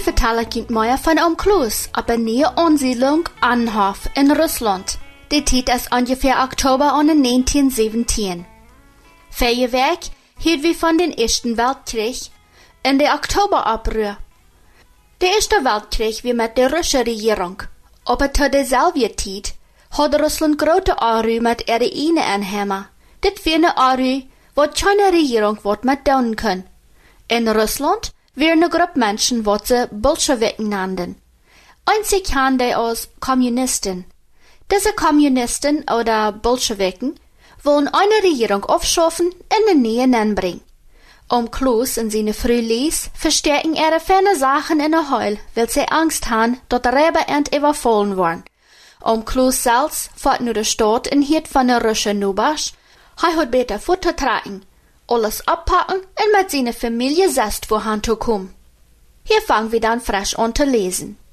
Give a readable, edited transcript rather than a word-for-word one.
vertel ik meer van Oom Kloos op een nieuwe Ansiedlung Anhof in Russland. Die tijd is ongeveer oktober 1917. Vorige week hielden we van den Eersten Weltkrieg in de Oktoberabruhr. De Eerste Weltkrieg wie met de Russische regering. Aber zu derselben tijd had Russland grote Aru met ihre ene Anhänger. Dit war eine Aru, wat keine Regierung wat met doen kann. In Russland wäre eine Gruppe Menschen, wat sie Bolschewiken nannten. Einzig haben die als Kommunisten. Diese Kommunisten oder Bolschewiken wollen eine Regierung aufschaffen und eine neue anbringen. Kloos in seine Frühlies verstärken ihre ferne Sachen in der Heul, weil sie Angst haben, dass der Räberend überfallen worden. Kloos selbst fährt nur der Stadt in hiert von der Russische Nubasch. Hat beter Futter tragen, alles abpacken und mit seiner Familie selbst wohin zu kommen. Hier fangen wir dann frisch an zu lesen.